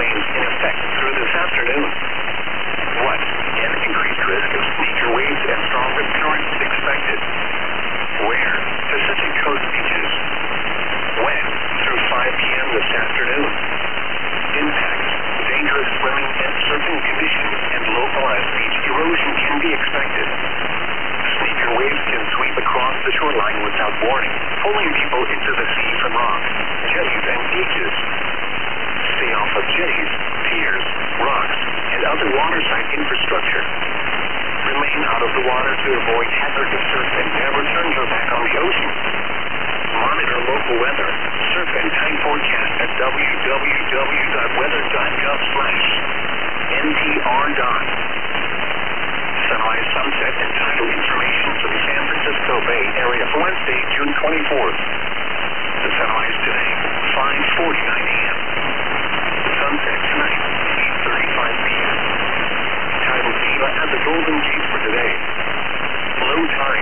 remains in effect through this afternoon. What? An increased risk of sneaker waves and stronger currents expected. Where? Pacific Coast beaches. When? Through 5 p.m. this afternoon. Impacts. Dangerous swimming and surfing conditions and localized beach erosion can be expected. Sneaker waves can sweep across the shoreline without warning, pulling people into the sea from rocks, jetties, and beaches. Stay off of jetties, piers, rocks, and other waterside infrastructure. Remain out of the water to avoid hazardous surf and never turn your back on the ocean. Monitor local weather, surf and tide forecast at www.weather.gov/NPR. Sunrise, sunset, and tidal information for the San Francisco Bay Area for Wednesday, June 24th. The sunrise today, 5:49 a.m. The sunset tonight, 8:35 p.m. Tidal data at the Golden Gate for today. Low tide,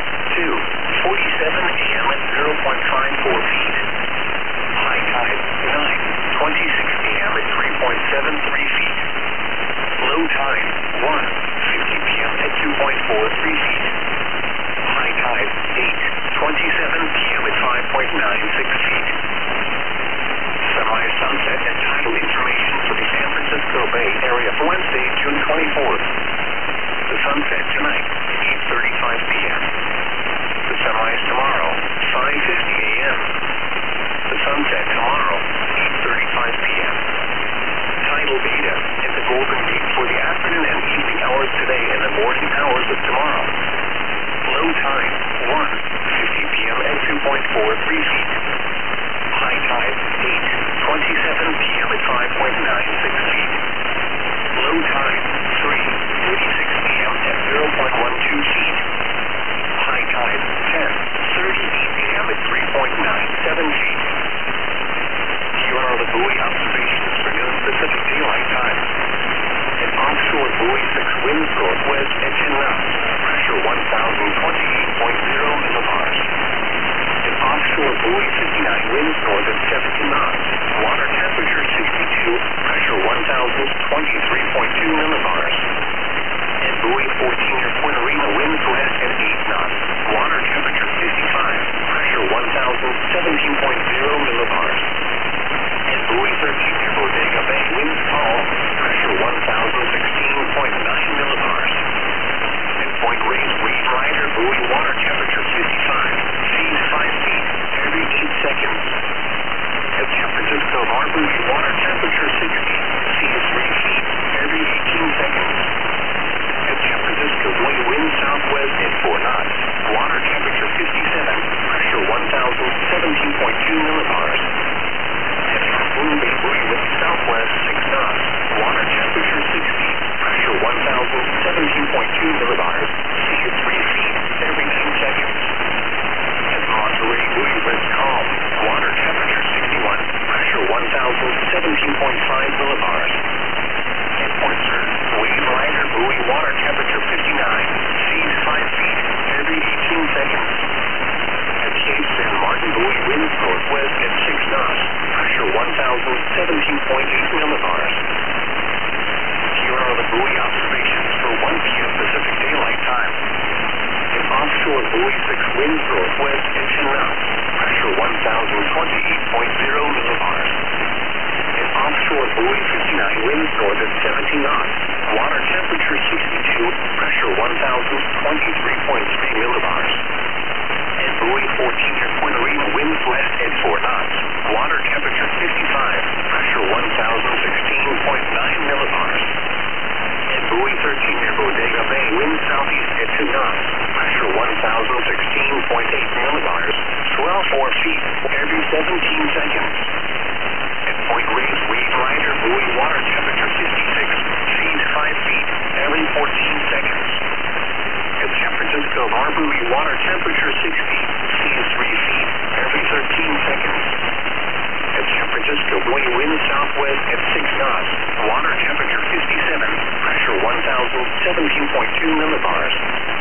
2:47 a.m. at 0.54 feet. High tide, 9:26 a.m. at 3.73 feet. Low tide, 1:50 p.m. at 2.43 feet. High tide, 8:27 p.m. at 5.96 feet. Sunrise, sunset, and tidal information for the San Francisco Bay Area for Wednesday, June 24th. The sunset tonight, 8:35 p.m. The sunrise tomorrow, 5:50 a.m. The sunset tomorrow, 8:35 p.m. Tidal data at the Golden Gate for the afternoon and evening hours today and the morning hours of tomorrow. Low tide, 1:50 p.m. at 2.43 feet. High tide, 8:27 p.m. at 5.96 feet. Low tide, 3:86 p.m. at 0.12 feet. High tide, 10:38 a.m. at 3.97 feet. Here are the buoy observations for noon Pacific Daylight Time. An offshore buoy 6 winds northwest at 10 knots, pressure 1,028.0 millibars. An offshore buoy 59 winds north at 17 knots, water temperature 62, pressure 1,023.2 millibars. And buoy 14 near Point Arena winds west at 8 knots, water temperature 55, pressure 1,017.0 millibars. And buoy 13 near Bodega Bay winds calm, pressure 1,016.9 millibars. And Point Reyes wave rider buoy water temperature 55, seas 5 feet every 8 seconds. At San Francisco Harbor buoy water temperature 60, seas 3 feet every 18 seconds. At San Francisco buoy wind southwest at 4 knots, water temperature 57, pressure 1,017.2 millibars. At Half Moon Bay buoy wind southwest 6 knots, water temperature 60, pressure 1,017.2 millibars, seas 3 feet every 9 seconds. At Monterey buoy wind calm, water temperature 61, pressure 1,017.5 millibars. At Point Surf, wave rider buoy water temperature 59, seas 5 feet every 18 seconds. At Cape San Martin buoy winds northwest at 6 knots, pressure 1,017.8 millibars. Here are the buoy observations for 1 p.m. Pacific Daylight Time. An offshore buoy 6 winds northwest at 10 knots, pressure 1,028.0 millibars. An offshore buoy 59 winds north at 17 knots, water temperature 62, pressure 1,023.3 millibars. And buoy 14 near Point Arena winds west at 4 knots, water temperature 55, pressure 1,016.9 millibars. And buoy 13 near Bodega Bay winds southeast at 2 knots, pressure 1,016.8 millibars, swell 4 feet every 17 seconds. At Point Reyes wave rider buoy water temperature 56, seas 5 feet every 14 seconds. At San Francisco Harbor water temperature 60, seas 3 feet every 13 seconds. At San Francisco buoy wind southwest at 6 knots, water temperature 57, pressure 1,017.2 millibars.